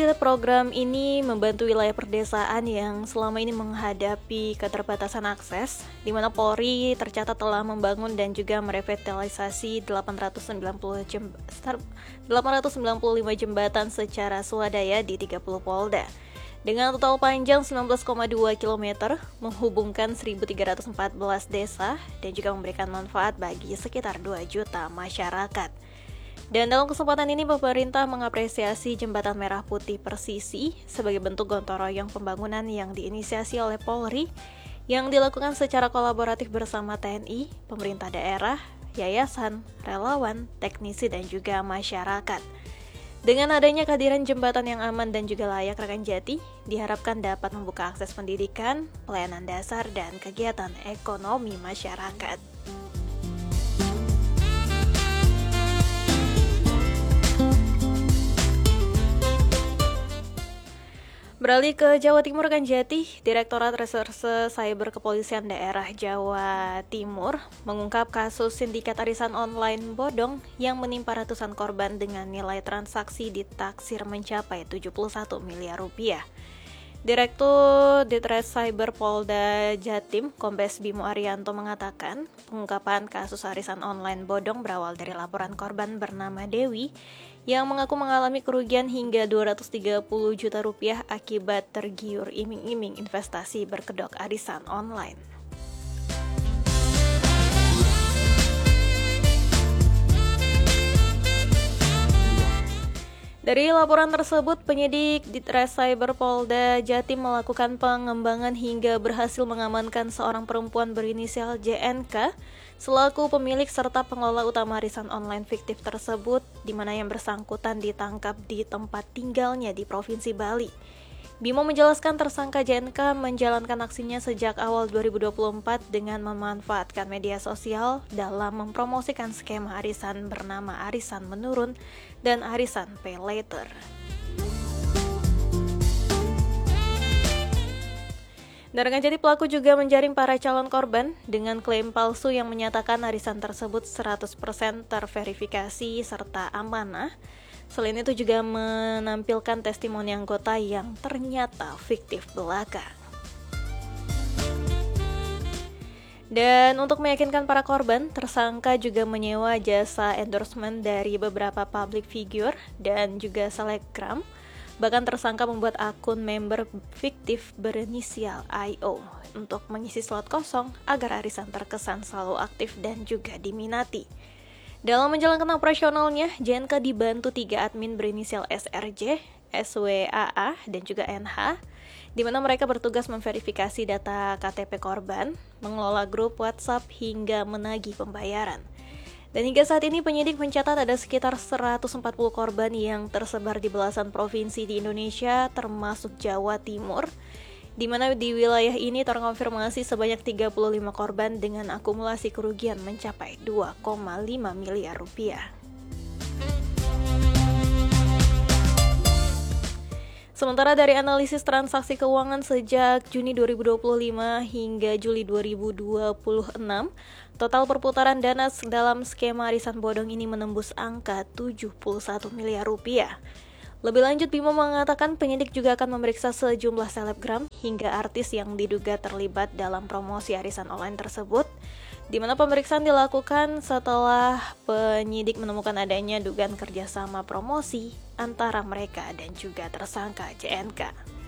program ini membantu wilayah perdesaan yang selama ini menghadapi keterbatasan akses, di mana Polri tercatat telah membangun dan juga merevitalisasi 895 jembatan secara swadaya di 30 Polda. Dengan total panjang 19,2 km, menghubungkan 1.314 desa dan juga memberikan manfaat bagi sekitar 2 juta masyarakat. Dan dalam kesempatan ini pemerintah mengapresiasi Jembatan Merah Putih Persisi sebagai bentuk gotong royong pembangunan yang diinisiasi oleh Polri yang dilakukan secara kolaboratif bersama TNI, pemerintah daerah, yayasan, relawan, teknisi, dan juga masyarakat. Dengan adanya kehadiran jembatan yang aman dan juga layak rekan Jati, diharapkan dapat membuka akses pendidikan, pelayanan dasar, dan kegiatan ekonomi masyarakat. Beralih ke Jawa Timur rekan Jati, Direktorat Reserse Cyber Kepolisian Daerah Jawa Timur mengungkap kasus sindikat arisan online bodong yang menimpa ratusan korban dengan nilai transaksi ditaksir mencapai 71 miliar rupiah. Direktur Ditres Cyber Polda Jatim, Kombes Bimo Arianto mengatakan, pengungkapan kasus arisan online bodong berawal dari laporan korban bernama Dewi yang mengaku mengalami kerugian hingga 230 juta rupiah akibat tergiur iming-iming investasi berkedok arisan online. Dari laporan tersebut, penyidik Ditres Cyber Polda Jatim melakukan pengembangan hingga berhasil mengamankan seorang perempuan berinisial JNK selaku pemilik serta pengelola utama arisan online fiktif tersebut, di mana yang bersangkutan ditangkap di tempat tinggalnya di Provinsi Bali. Bimo menjelaskan tersangka JNK menjalankan aksinya sejak awal 2024 dengan memanfaatkan media sosial dalam mempromosikan skema arisan bernama Arisan Menurun dan Arisan Pay Later. Dan jadi pelaku juga menjaring para calon korban dengan klaim palsu yang menyatakan arisan tersebut 100% terverifikasi serta amanah. Selain itu juga menampilkan testimoni anggota yang ternyata fiktif belaka. Dan untuk meyakinkan para korban, tersangka juga menyewa jasa endorsement dari beberapa public figure dan juga selebgram. Bahkan tersangka membuat akun member fiktif berinisial IO untuk mengisi slot kosong agar arisan terkesan selalu aktif dan juga diminati. Dalam menjalankan operasionalnya, JNK dibantu 3 admin berinisial SRJ, SWAA, dan juga NH, di mana mereka bertugas memverifikasi data KTP korban, mengelola grup WhatsApp, hingga menagih pembayaran. Dan hingga saat ini penyidik mencatat ada sekitar 140 korban yang tersebar di belasan provinsi di Indonesia, termasuk Jawa Timur, di mana di wilayah ini terkonfirmasi sebanyak 35 korban dengan akumulasi kerugian mencapai 2,5 miliar rupiah. Sementara dari analisis transaksi keuangan sejak Juni 2025 hingga Juli 2026, total perputaran dana dalam skema arisan bodong ini menembus angka 71 miliar rupiah. Lebih lanjut, Bimo mengatakan penyidik juga akan memeriksa sejumlah selebgram hingga artis yang diduga terlibat dalam promosi arisan online tersebut, di mana pemeriksaan dilakukan setelah penyidik menemukan adanya dugaan kerjasama promosi antara mereka dan juga tersangka JNK.